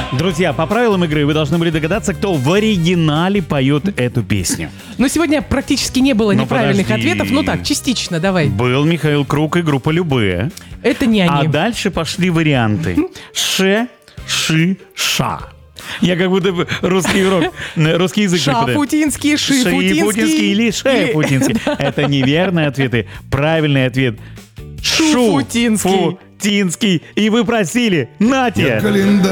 Друзья, по правилам игры вы должны были догадаться, кто в оригинале поет эту песню. Но сегодня практически не было Ну, неправильных подожди. ответов. Ну так, частично, давай. Был Михаил Круг и группа «Любэ». Это не А они. дальше пошли варианты. Ше, ши, ша. Я как будто бы русский язык преподаю. Шафутинский, Шифутинский. Шифутинский или Шефутинский. Это неверные ответы. Правильный ответ. Шуфутинский. Шуфутинский. И вы просили. Нате.